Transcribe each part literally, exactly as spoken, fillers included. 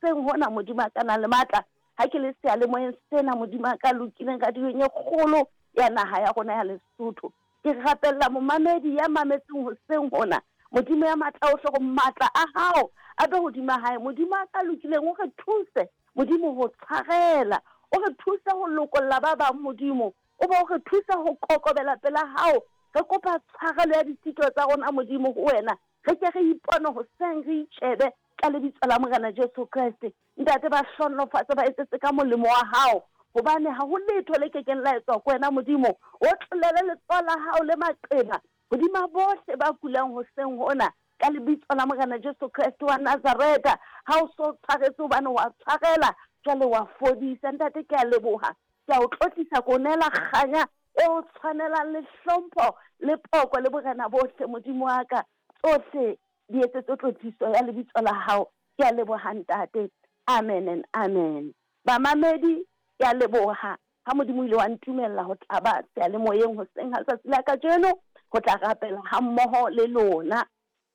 hoseng hona Modimo a kana le matla ha ke le sea le moyeng sena Modimo a ka lokileng ka diweng e kgolo ya naha ya rona ya Lesotho. Ke rapella momamedi ya mametseng hoseng hona Modimo ya matla o hlogo matla a hao a be hodima hae Modimo a ka lokileng o re thuse Modimo ho tshwarela o re thuse ho lokolla ba bang Modimo o ba o re thuse ho kokobela pela hao re kopa tshwarelo ya ditshito tsa rona Modimo ho wena re ke re ipone hoseng re itshebe ka lebitso la Morena Jesu Kriste ntate ba hlonolofatse ba etsetse ka molemo wa hao hobane ha ho letho le kekeng la etswa ko wena Modimo o tlolele letsoho la hao le maqeba hodima bohle ba kulang hoseng hona ka lebitso la Morena Jesu Kriste wa Nazareta ha o so tshwaretse hobane wa tshwarela jwale wa fodisa ntate ke a leboha ke a o tlotlisa ko nela kganya e o tshwanelang le hlompho le poko le borena bohle Modimo wa ka tsohle di etsetse tlotliso ya lebitso la hao ke a leboha ntate amen and amen bamamedi ke a leboha ha Modimo ile wa ntumella ho taba se le moyeng hoseng ha tsatsi la ka jeno ho tla rapela ha mmoho le lona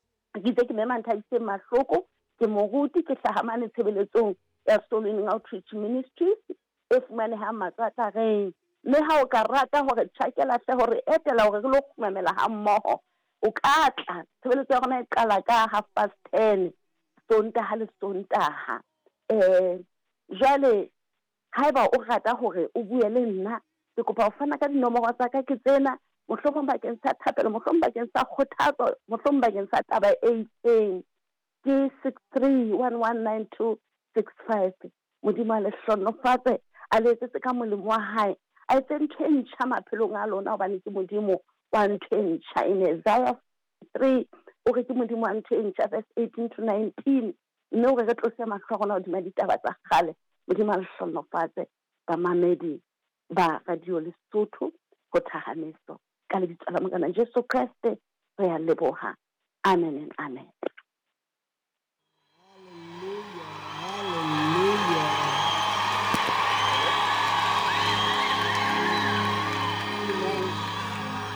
ke itse ke mema nthabise mahloko ke moruti ke hlahamane tshebeletsong ya Solwing Outreach Ministries e fumaneha Matsatareng le ha o ka rata hore tjhakela hle hore etela hore re lo khumamela ha mmoho o ka tla tshebeletso ya rona e qala ka half past ten Sontaha le Sontaha eh jwale haeba o rata hore o bue le nna ke kopa ho fana ka dinomoro tsa ka ke tsena mohlomong bakeng sa thapelo mohlomong bakeng sa kgothatso mohlomong bakeng sa taba e itseng ke six three one one nine two six five Modimo a le hlonolofatse a le etsetse ka molemo wa hae a etse ntho e ntjha maphelong a lona hobane ke Modimo wa ntho e ntjha in Isaiah three o re ke Modimo wa ntho e ntjha verse eighteen to nineteen mme o re re tlose mahlo a rona hodima ditaba tsa kgale Modimo a le hlonolofatse bamamedi ba Radio Lesotho ho Thahamiso ka lebitso la Morena Jesu Kriste re a leboha amen and amen.